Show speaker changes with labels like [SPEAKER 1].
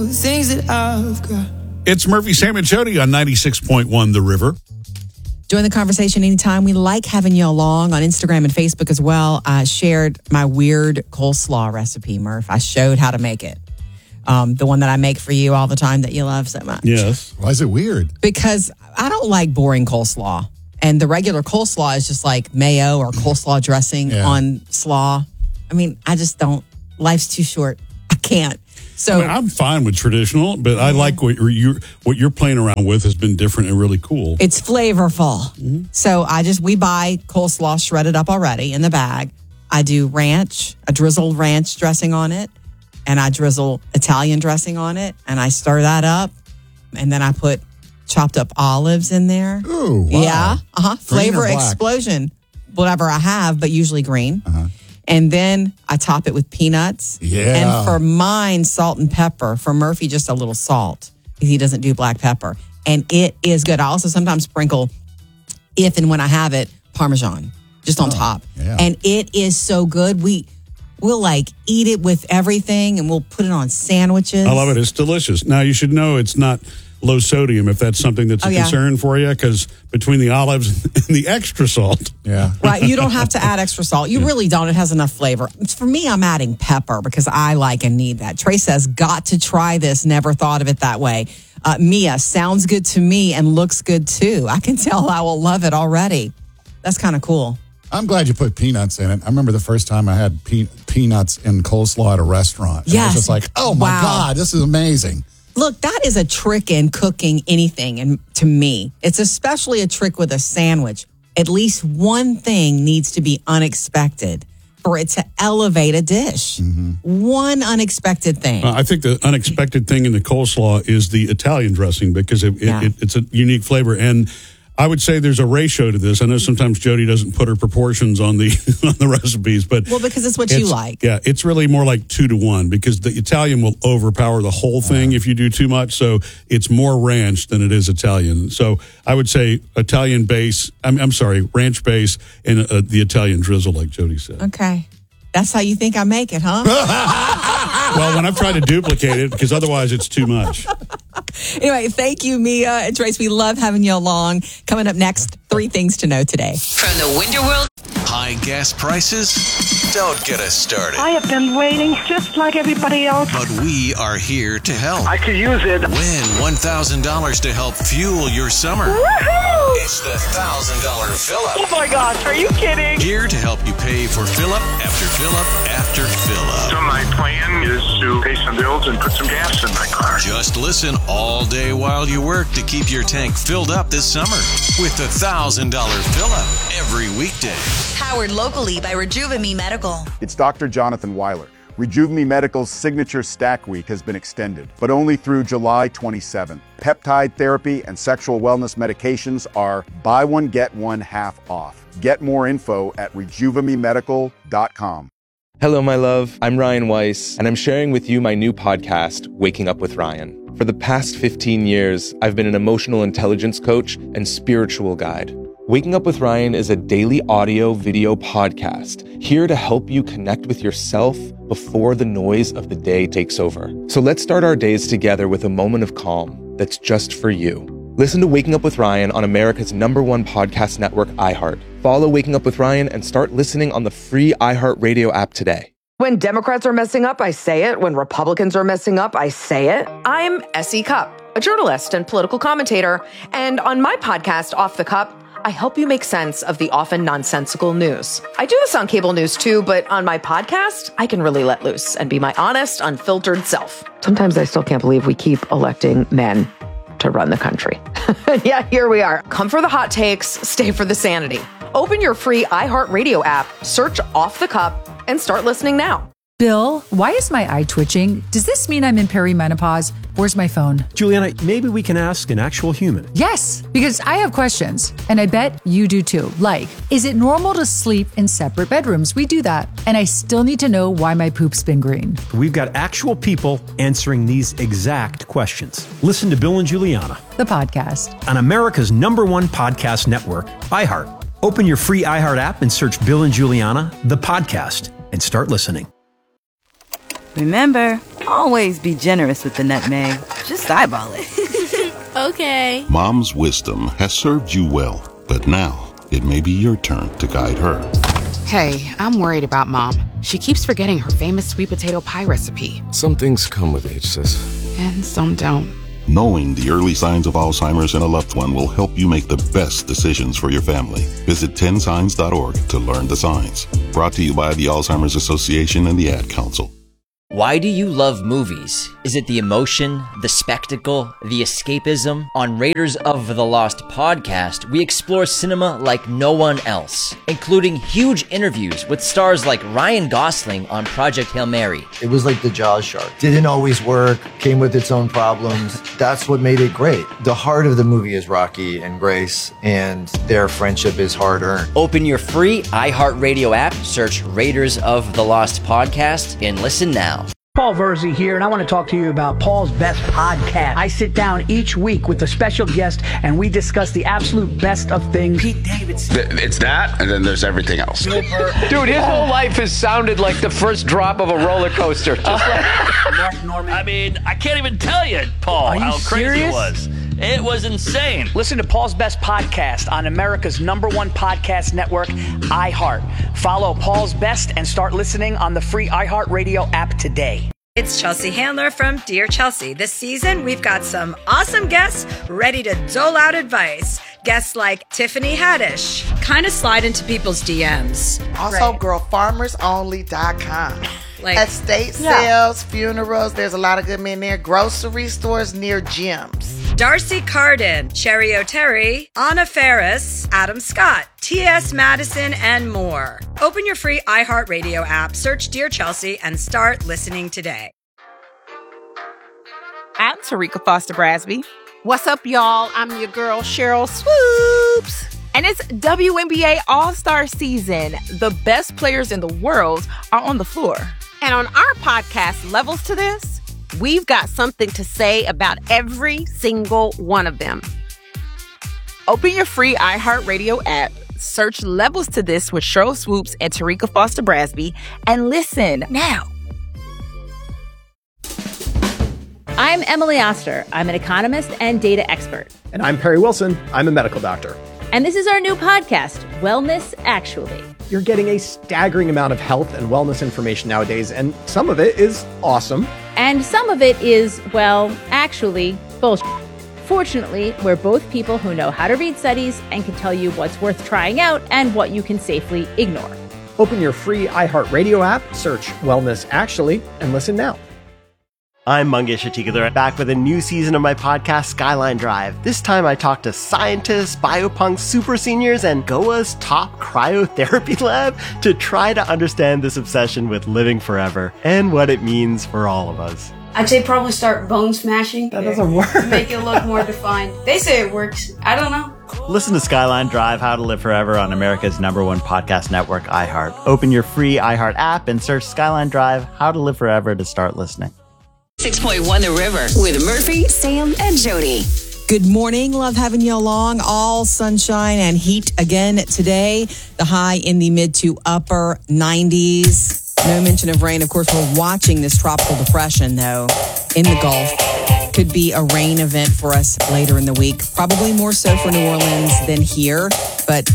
[SPEAKER 1] Things that I've got.
[SPEAKER 2] It's Murphy, Sam, and Jody on 96.1 The River.
[SPEAKER 3] Join the conversation anytime. We like having you along on Instagram and Facebook as well. I shared my weird coleslaw recipe, Murph. I showed how to make it. The one that I make for you all the time that you love so much.
[SPEAKER 2] Yes.
[SPEAKER 4] Why is it weird?
[SPEAKER 3] Because I don't like boring coleslaw. And the regular coleslaw is just like mayo or coleslaw dressing on slaw. I mean, I just don't. Life's too short. I can't. So
[SPEAKER 2] I'm fine with traditional, but I like what you're playing around with has been different and really cool.
[SPEAKER 3] It's flavorful. Mm-hmm. So we buy coleslaw shredded up already in the bag. I do ranch, a drizzled ranch dressing on it, and I drizzle Italian dressing on it, and I stir that up, and then I put chopped up olives in there.
[SPEAKER 4] Ooh, wow.
[SPEAKER 3] Yeah. Flavor explosion, whatever I have, but usually green. And then I top it with peanuts.
[SPEAKER 4] Yeah.
[SPEAKER 3] And for mine, salt and pepper. For Murphy, just a little salt because he doesn't do black pepper. And it is good. I also sometimes sprinkle, if and when I have it, Parmesan just on top.
[SPEAKER 4] Yeah.
[SPEAKER 3] And it is so good. We'll like eat it with everything and we'll put it on sandwiches.
[SPEAKER 2] I love it. It's delicious. Now, you should know it's not low sodium if that's something that's a concern for you, because between the olives and the extra salt.
[SPEAKER 4] Yeah.
[SPEAKER 3] Right. You don't have to add extra salt. You really don't. It has enough flavor. For me, I'm adding pepper because I like and need that. Trey says, got to try this. Never thought of it that way. Mia, sounds good to me and looks good too. I can tell I will love it already. That's kind of cool.
[SPEAKER 4] I'm glad you put peanuts in it. I remember the first time I had peanuts in coleslaw at a restaurant. And I was just like, oh my God, this is amazing.
[SPEAKER 3] Look, that is a trick in cooking anything. And to me, it's especially a trick with a sandwich. At least one thing needs to be unexpected for it to elevate a dish. Mm-hmm. One unexpected thing.
[SPEAKER 2] I think the unexpected thing in the coleslaw is the Italian dressing, because it's a unique flavor. And I would say there's a ratio to this. I know sometimes Jody doesn't put her proportions on the recipes, but
[SPEAKER 3] because it's what you like.
[SPEAKER 2] Yeah, it's really more like 2-to-1, because the Italian will overpower the whole thing if you do too much. So it's more ranch than it is Italian. So I would say Italian base. Ranch base and the Italian drizzle, like Jody said.
[SPEAKER 3] Okay, that's how you think I make it, huh?
[SPEAKER 2] Well, when I've tried to duplicate it, because otherwise it's too much.
[SPEAKER 3] Anyway, thank you, Mia and Trace. We love having you along. Coming up next, 3 things to know today.
[SPEAKER 5] From the Winter World.
[SPEAKER 6] High gas prices? Don't get us started.
[SPEAKER 7] I have been waiting just like everybody else.
[SPEAKER 6] But we are here to help.
[SPEAKER 7] I could use it.
[SPEAKER 6] Win $1,000 to help fuel your summer.
[SPEAKER 7] Woohoo!
[SPEAKER 6] It's the $1,000 fill-up.
[SPEAKER 7] Oh my gosh, are you kidding?
[SPEAKER 6] Here to help you pay for fill-up after fill-up after fill-up.
[SPEAKER 8] So my plan is to pay some bills and put some gas in my car.
[SPEAKER 6] Just listen all day while you work to keep your tank filled up this summer with the $1,000 fill-up every weekday.
[SPEAKER 5] Powered locally by Rejuva-Me Medical.
[SPEAKER 9] It's Dr. Jonathan Weiler. Rejuva-Me Medical's signature Stack Week has been extended, but only through July 27th. Peptide therapy and sexual wellness medications are buy one, get one half off. Get more info at RejuvaMeMedical.com.
[SPEAKER 10] Hello, my love. I'm Ryan Weiss, and I'm sharing with you my new podcast, Waking Up with Ryan. For the past 15 years, I've been an emotional intelligence coach and spiritual guide. Waking Up with Ryan is a daily audio video podcast here to help you connect with yourself before the noise of the day takes over. So let's start our days together with a moment of calm that's just for you. Listen to Waking Up with Ryan on America's #1 podcast network, iHeart. Follow Waking Up with Ryan and start listening on the free iHeartRadio app today.
[SPEAKER 11] When Democrats are messing up, I say it. When Republicans are messing up, I say it. I'm S.E. Cupp, a journalist and political commentator. And on my podcast, Off the Cup, I help you make sense of the often nonsensical news. I do this on cable news too, but on my podcast, I can really let loose and be my honest, unfiltered self. Sometimes I still can't believe we keep electing men to run the country. Yeah, here we are. Come for the hot takes, stay for the sanity. Open your free iHeartRadio app, search Off the Cup, and start listening now.
[SPEAKER 12] Bill, why is my eye twitching? Does this mean I'm in perimenopause? Where's my phone?
[SPEAKER 13] Juliana, maybe we can ask an actual human.
[SPEAKER 12] Yes, because I have questions, and I bet you do too. Like, is it normal to sleep in separate bedrooms? We do that. And I still need to know why my poop's been green.
[SPEAKER 13] We've got actual people answering these exact questions. Listen to Bill and Juliana,
[SPEAKER 12] the podcast,
[SPEAKER 13] on America's #1 podcast network, iHeart. Open your free iHeart app and search Bill and Juliana, the podcast, and start listening.
[SPEAKER 14] Remember, Always be generous with the nutmeg. Just eyeball it.
[SPEAKER 15] Okay.
[SPEAKER 16] Mom's wisdom has served you well, but now it may be your turn to guide her.
[SPEAKER 17] Hey, I'm worried about Mom. She keeps forgetting her famous sweet potato pie recipe.
[SPEAKER 18] Some things come with age, sis.
[SPEAKER 17] And some don't.
[SPEAKER 16] Knowing the early signs of Alzheimer's in a loved one will help you make the best decisions for your family. Visit 10signs.org to learn the signs. Brought to you by the Alzheimer's Association and the Ad Council.
[SPEAKER 19] Why do you love movies? Is it the emotion, the spectacle, the escapism? On Raiders of the Lost podcast, we explore cinema like no one else, including huge interviews with stars like Ryan Gosling on Project Hail Mary.
[SPEAKER 20] It was like the Jaws shark. Didn't always work, came with its own problems. That's what made it great. The heart of the movie is Rocky and Grace, and their friendship is hard-earned.
[SPEAKER 19] Open your free iHeartRadio app, search Raiders of the Lost podcast, and listen now.
[SPEAKER 21] Paul Verzi here, and I want to talk to you about Paul's Best Podcast. I sit down each week with a special guest, and we discuss the absolute best of things. Pete Davidson.
[SPEAKER 22] It's that, and then there's everything else.
[SPEAKER 23] Dude, his whole life has sounded like the first drop of a roller coaster. Just like
[SPEAKER 21] Mark Norman.
[SPEAKER 24] I mean, I can't even tell you, Paul, how crazy it was. It was insane.
[SPEAKER 21] Listen to Paul's Best Podcast on America's #1 podcast network, iHeart. Follow Paul's Best and start listening on the free iHeartRadio app today.
[SPEAKER 25] It's Chelsea Handler from Dear Chelsea. This season, we've got some awesome guests ready to dole out advice. Guests like Tiffany Haddish. Kind of slide into people's DMs.
[SPEAKER 26] Also, girlfarmersonly.com.
[SPEAKER 25] Like
[SPEAKER 26] estate sales, funerals, there's a lot of good men there. Grocery stores near gyms.
[SPEAKER 25] Darcy Carden, Cherry O'Terry, Anna Ferris, Adam Scott, T.S. Madison, and more. Open your free iHeartRadio app, search Dear Chelsea, and start listening today.
[SPEAKER 27] I'm Tarika Foster Brasby. What's up, y'all? I'm your girl, Cheryl Swoops. And it's WNBA All-Star season. The best players in the world are on the floor. And on our podcast, Levels to This, we've got something to say about every single one of them. Open your free iHeartRadio app, search Levels to This with Cheryl Swoops and Tarika Foster Brasby, and listen now.
[SPEAKER 28] I'm Emily Oster. I'm an economist and data expert.
[SPEAKER 13] And I'm Perry Wilson. I'm a medical doctor.
[SPEAKER 28] And this is our new podcast, Wellness Actually.
[SPEAKER 13] You're getting a staggering amount of health and wellness information nowadays, and some of it is awesome.
[SPEAKER 28] And some of it is, well, actually, bullshit. Fortunately, we're both people who know how to read studies and can tell you what's worth trying out and what you can safely ignore.
[SPEAKER 13] Open your free iHeartRadio app, search Wellness Actually, and listen now.
[SPEAKER 29] I'm Mangesh Atikadar, back with a new season of my podcast, Skyline Drive. This time I talk to scientists, biopunks, super seniors, and Goa's top cryotherapy lab to try to understand this obsession with living forever and what it means for all of us.
[SPEAKER 30] I'd say probably start bone smashing.
[SPEAKER 29] That doesn't work.
[SPEAKER 30] Make it look more defined. They say it works. I don't know.
[SPEAKER 29] Listen to Skyline Drive, How to Live Forever on America's #1 podcast network, iHeart. Open your free iHeart app and search Skyline Drive, How to Live Forever to start listening.
[SPEAKER 5] 6.1 The River with Murphy, Sam, and Jody.
[SPEAKER 3] Good morning. Love having you along. All sunshine and heat again today. The high in the mid to upper 90s. No mention of rain. Of course, we're watching this tropical depression, though, in the Gulf. Could be a rain event for us later in the week. Probably more so for New Orleans than here, but